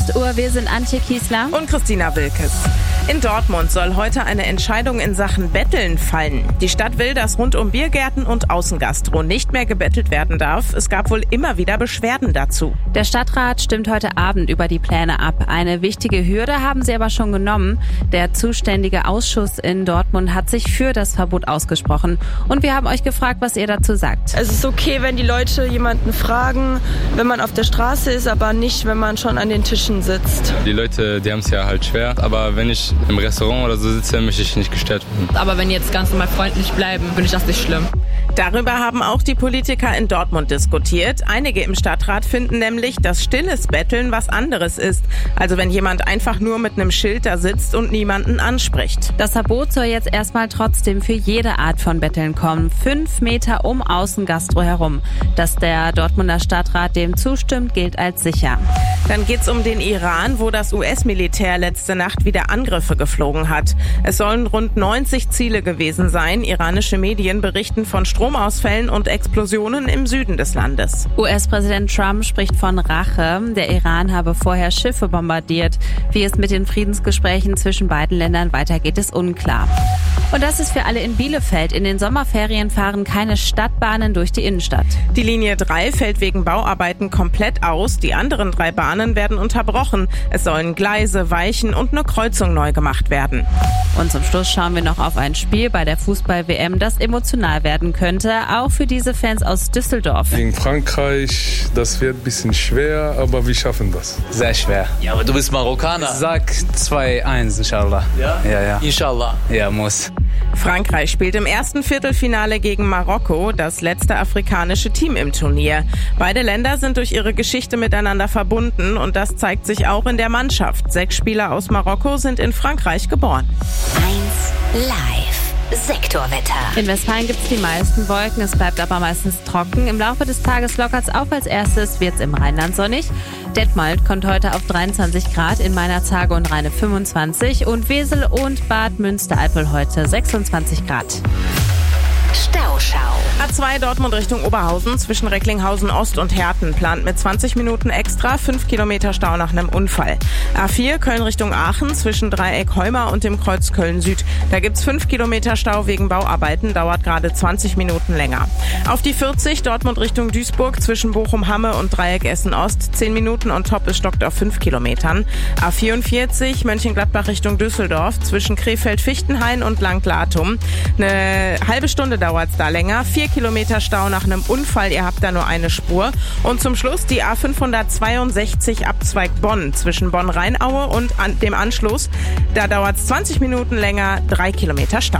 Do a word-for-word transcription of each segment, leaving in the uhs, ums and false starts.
acht Uhr, wir sind Antje Kiesler und Christina Wilkes. In Dortmund soll heute eine Entscheidung in Sachen Betteln fallen. Die Stadt will, dass rund um Biergärten und Außengastro nicht mehr gebettelt werden darf. Es gab wohl immer wieder Beschwerden dazu. Der Stadtrat stimmt heute Abend über die Pläne ab. Eine wichtige Hürde haben sie aber schon genommen. Der zuständige Ausschuss in Dortmund hat sich für das Verbot ausgesprochen. Und wir haben euch gefragt, was ihr dazu sagt. Es ist okay, wenn die Leute jemanden fragen, wenn man auf der Straße ist, aber nicht, wenn man schon an den Tischen sitzt. Die Leute, die haben es ja halt schwer. Aber wenn ich im Restaurant oder so sitze, möchte ich nicht gestört werden. Aber wenn die jetzt ganz normal freundlich bleiben, finde ich das nicht schlimm. Darüber haben auch die Politiker in Dortmund diskutiert. Einige im Stadtrat finden nämlich, dass stilles Betteln was anderes ist. Also wenn jemand einfach nur mit einem Schild da sitzt und niemanden anspricht. Das Verbot soll jetzt erstmal trotzdem für jede Art von Betteln kommen. Fünf Meter um Außengastro herum. Dass der Dortmunder Stadtrat dem zustimmt, gilt als sicher. Dann geht's um den Iran, wo das U S-Militär letzte Nacht wieder Angriffe geflogen hat. Es sollen rund neunzig Ziele gewesen sein. Iranische Medien berichten von Stromausfällen und Explosionen im Süden des Landes. U S-Präsident Trump spricht von Rache. Der Iran habe vorher Schiffe bombardiert. Wie es mit den Friedensgesprächen zwischen beiden Ländern weitergeht, ist unklar. Und das ist für alle in Bielefeld. In den Sommerferien fahren keine Stadtbahnen durch die Innenstadt. Die Linie drei fällt wegen Bauarbeiten komplett aus. Die anderen drei Bahnen werden unterbrochen. Es sollen Gleise, Weichen und eine Kreuzung neu gemacht werden. Und zum Schluss schauen wir noch auf ein Spiel bei der Fußball-W M, das emotional werden könnte, auch für diese Fans aus Düsseldorf. Gegen Frankreich, das wird ein bisschen schwer, aber wir schaffen das. Sehr schwer. Ja, aber du bist Marokkaner. Sag zwei eins, inshallah. Ja? Ja, ja. Inshallah. Ja, muss. Frankreich spielt im ersten Viertelfinale gegen Marokko, das letzte afrikanische Team im Turnier. Beide Länder sind durch ihre Geschichte miteinander verbunden und das zeigt sich auch in der Mannschaft. Sechs Spieler aus Marokko sind in Frankreich geboren. eins live. Sektorwetter. In Westfalen gibt es die meisten Wolken, es bleibt aber meistens trocken. Im Laufe des Tages lockert es auf, als erstes wird es im Rheinland sonnig. Detmold kommt heute auf dreiundzwanzig Grad, in Meinerzhagen und Rheine fünfundzwanzig und Wesel und Bad Münstereifel heute sechsundzwanzig Grad. Stauschau. A zwei Dortmund Richtung Oberhausen zwischen Recklinghausen Ost und Herten plant mit zwanzig Minuten extra fünf Kilometer Stau nach einem Unfall. A vier Köln Richtung Aachen zwischen Dreieck Heuma und dem Kreuz Köln Süd. Da gibt's fünf Kilometer Stau wegen Bauarbeiten, dauert gerade zwanzig Minuten länger. Auf die vierzig Dortmund Richtung Duisburg zwischen Bochum-Hamme und Dreieck Essen Ost zehn Minuten und top, es stockt auf fünf Kilometern. A vierundvierzig Mönchengladbach Richtung Düsseldorf zwischen Krefeld-Fichtenhain und Langlatum. Eine halbe Stunde dauert's da länger. Vier Kilometer Stau nach einem Unfall, ihr habt da nur eine Spur. Und zum Schluss die A fünfhundertzweiundsechzig Abzweig Bonn zwischen Bonn-Rheinaue und an dem Anschluss. Da dauert es zwanzig Minuten länger, drei Kilometer Stau.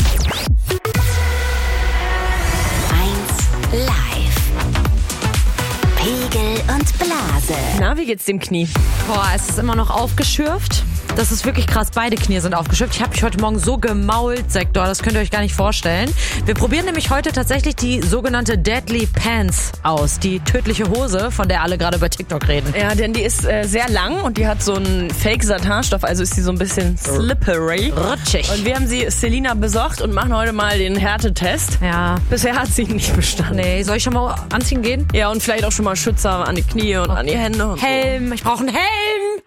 eins live. Pegel und Blase. Na, wie geht's dem Knie? Boah, es ist immer noch aufgeschürft. Das ist wirklich krass. Beide Knie sind aufgeschürft. Ich habe mich heute Morgen so gemault, Sektor. Das könnt ihr euch gar nicht vorstellen. Wir probieren nämlich heute tatsächlich die sogenannte Deadly Pants aus. Die tödliche Hose, von der alle gerade bei TikTok reden. Ja, denn die ist äh, sehr lang und die hat so einen Fake-Satinstoff, also ist sie so ein bisschen slippery. Rutschig. Und wir haben sie Selina besorgt und machen heute mal den Härtetest. Ja. Bisher hat sie nicht bestanden. Nee, soll ich schon mal anziehen gehen? Ja, und vielleicht auch schon mal Schützer an die Knie und okay. an die Hände. Und Helm. So. Ich brauche einen Helm.